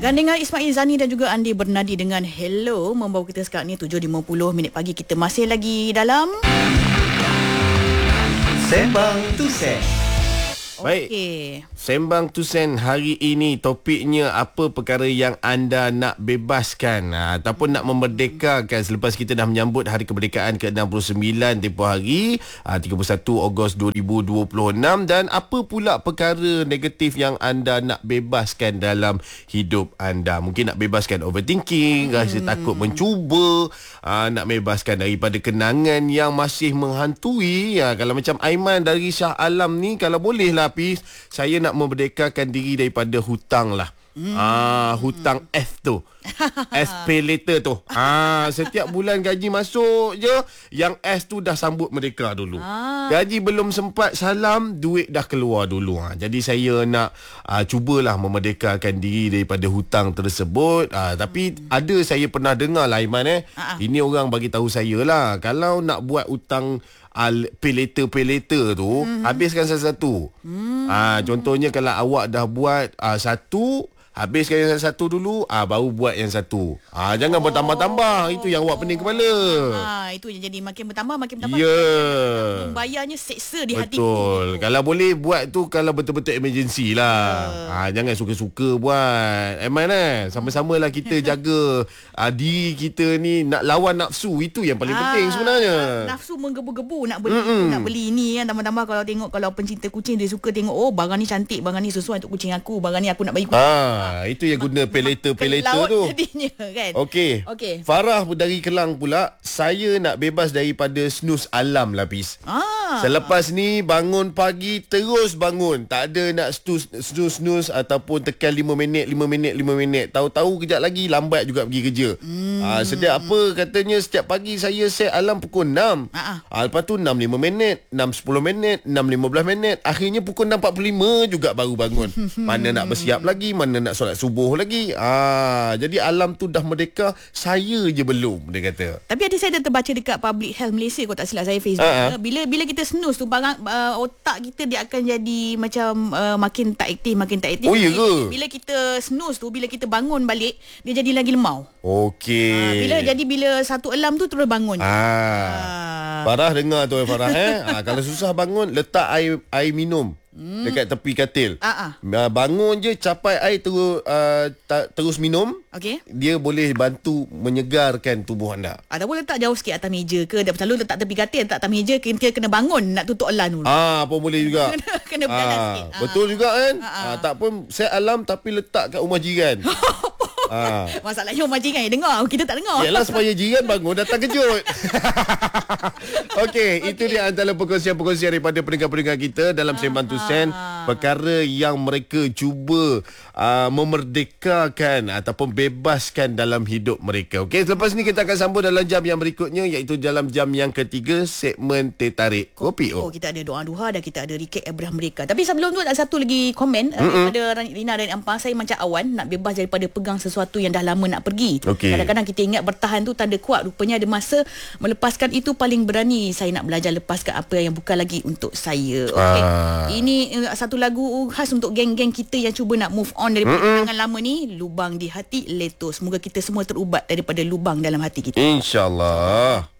Gandingan Ismail Zani dan juga Andi Bernadi dengan Hello membawa kita sekarang ni 7.50 pagi. Kita masih lagi dalam Sembang Tusen. Baik. Okey. Sembang Tusen hari ini topiknya apa perkara yang anda nak bebaskan ataupun nak memerdekakan selepas kita dah menyambut Hari Kemerdekaan ke-69 tempoh hari 31 Ogos 2026, dan apa pula perkara negatif yang anda nak bebaskan dalam hidup anda. Mungkin nak bebaskan overthinking, rasa takut mencuba, nak bebaskan daripada kenangan yang masih menghantui. Kalau macam Aiman dari Shah Alam ni, kalau boleh lah Hafiz, saya nak memerdekakan diri daripada hutang lah. Hutang F tu. S pay later tu. Setiap bulan gaji masuk je, yang S tu dah sambut mereka dulu. Gaji belum sempat salam, duit dah keluar dulu. Jadi saya nak cubalah memerdekakan diri daripada hutang tersebut. Tapi ada saya pernah dengar lah Aiman ini orang bagi tahu saya lah, kalau nak buat hutang pay later tu, habiskan satu-satu. Contohnya kalau awak dah buat satu, habiskan yang satu dulu, baru buat yang satu. Jangan bertambah-tambah. Itu yang awak pening kepala. Itu yang jadi makin bertambah. Membayarnya seksa di hati. Betul. Kalau boleh buat tu kalau betul-betul emergency lah. Jangan suka-suka buat. Sama-sama lah kita jaga diri kita ni, nak lawan nafsu. Itu yang paling penting sebenarnya. Nafsu menggebu-gebu nak beli nak beli ni kan. Tambah-tambah kalau tengok, kalau pencinta kucing dia suka tengok, oh barang ni cantik, barang ni sesuai untuk kucing aku, barang ni aku nak bagi kucing. Itu yang guna pay later tu. Jadinya, kan? Okey. Farah dari Kelang pula, saya nak bebas daripada snooze alam lah Pis. Selepas ni bangun pagi terus bangun. Tak ada nak snooze ataupun tekan 5 minit. Tahu-tahu kejap lagi lambat juga pergi kerja. Setiap apa katanya setiap pagi saya set alam pukul 6. Lepas tu 6:05 minit, 6:10 minit, 6:15 minit. Akhirnya pukul 6:45 juga baru bangun. Mana nak bersiap lagi, mana nak solat subuh lagi. Jadi alam tu dah merdeka, saya je belum, dia kata. Tapi ada saya dah terbaca dekat Public Health Malaysia, kalau tak silap saya Facebook. Bila kita snooze tu, otak kita dia akan jadi macam makin tak aktif. Oh ya ke? Bila kita snooze tu, bila kita bangun balik, dia jadi lagi lemau. Okey. Bila satu alarm tu terus bangun. Farah dengar tu Farah kalau susah bangun, letak air minum dekat tepi katil. Bangun je, capai air terus minum. Dia boleh bantu menyegarkan tubuh anda. Ataupun letak jauh sikit atas meja ke. Dia selalu letak tepi katil, letak atas meja, kita kena bangun nak tutup alarm dulu. Pun boleh juga. Kena berjalan sikit. Betul juga kan. Tak pun set alarm tapi letak kat rumah jiran. Masalahnya rumah jiran yang dengar, kita tak dengar. Yalah, supaya jiran bangun datang kejut. Okey, itu dia antara perkongsian-perkongsian daripada pendengar-pendengar kita dalam Sembang Tusen. Perkara yang mereka cuba memerdekakan ataupun bebaskan dalam hidup mereka. Okey, selepas ni kita akan sambung dalam jam yang berikutnya, iaitu dalam jam yang ketiga, segmen Teh Tarik Kopi O. Kita ada doa duha dan kita ada recap Abraham mereka. Tapi sebelum tu ada satu lagi komen daripada Rina dan Ampang. Saya macam awan nak bebas daripada pegang sesuatu yang dah lama nak pergi. Kadang-kadang kita ingat bertahan tu tanda kuat, rupanya ada masa melepaskan itu paling berani. Saya nak belajar lepaskan apa yang bukan lagi untuk saya. Ini satu lagu khas untuk geng-geng kita yang cuba nak move on daripada kenangan lama ni. Lubang di hati Letos. Semoga kita semua terubat daripada lubang dalam hati kita, InsyaAllah.